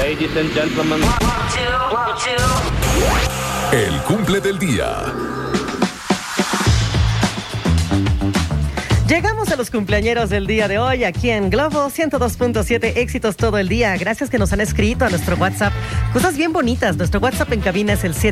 Ladies and gentlemen. El cumple del día. Llegamos a los cumpleañeros del día de hoy aquí en Globo 102.7, éxitos todo el día. Gracias que nos han escrito a nuestro WhatsApp cosas bien bonitas. Nuestro WhatsApp en cabina es el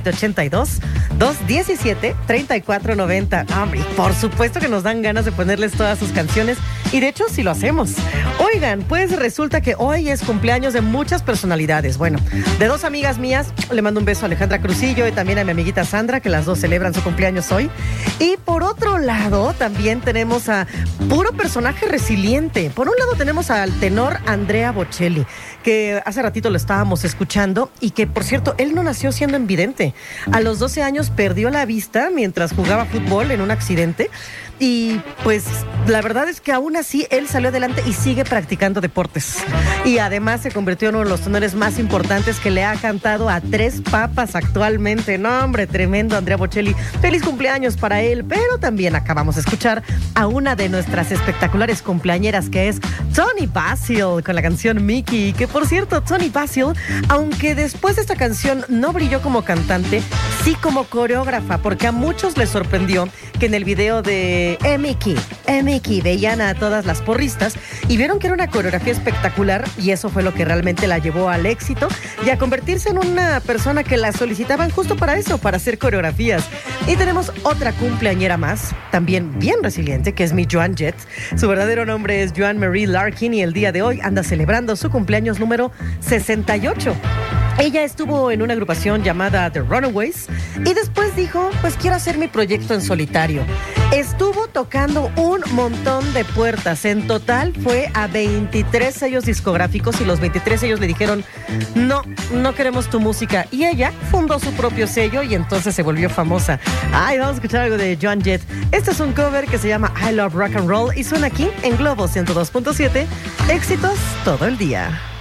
782-217-3490. Hombre, y por supuesto que nos dan ganas de ponerles todas sus canciones y de hecho sí lo hacemos. Oigan, pues resulta que hoy es cumpleaños de muchas personalidades. Bueno, de dos amigas mías, le mando un beso a Alejandra Cruzillo y también a mi amiguita Sandra, que las dos celebran su cumpleaños hoy. Y por otro lado, también tenemos a puro personaje resiliente. Por un lado tenemos al tenor Andrea Bocelli, que hace ratito lo estábamos escuchando y que, por cierto, él no nació siendo invidente. A los 12 años perdió la vista mientras jugaba fútbol en un accidente y pues la verdad es que aún así él salió adelante y sigue practicando deportes. Y además se convirtió en uno de los tenores más importantes que le ha cantado a 3 papas actualmente. No, hombre, tremendo Andrea Bocelli. Feliz cumpleaños para él, pero también acabamos de escuchar a una de nuestras espectaculares cumpleañeras, que es Toni Basil, con la canción Mickey, que por cierto, Toni Basil, aunque después de esta canción no brilló como cantante, sí como coreógrafa, porque a muchos les sorprendió que en el video de Mickey veían a todas las porristas y vieron que era una coreografía espectacular, y eso fue lo que realmente la llevó al éxito y a convertirse en una persona que la solicitaban justo para eso, para hacer coreografías. Y tenemos otra cumpleañera más, también bien resiliente, que es mi Joan Jett. Su verdadero nombre es Joan Marie Larkin y el día de hoy anda celebrando su cumpleaños número 68. Ella estuvo en una agrupación llamada The Runaways y después dijo, pues quiero hacer mi proyecto en solitario. Estuvo tocando un montón de puertas. En total fue a 23 sellos discográficos y los 23 sellos le dijeron, no queremos tu música. Y ella fundó su propio sello y entonces se volvió famosa. Ay, vamos a escuchar algo de Joan Jett. Este es un cover que se llama I Love Rock and Roll y suena aquí en Globo 102.7. Éxitos todo el día.